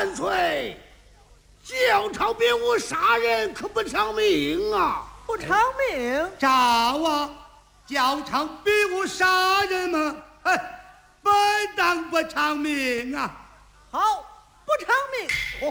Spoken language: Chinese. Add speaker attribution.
Speaker 1: 万岁！教场别无杀人，可不偿命啊！
Speaker 2: 不偿命？
Speaker 3: 赵啊，教场别无杀人吗？本当不偿命啊！
Speaker 2: 好，不偿命。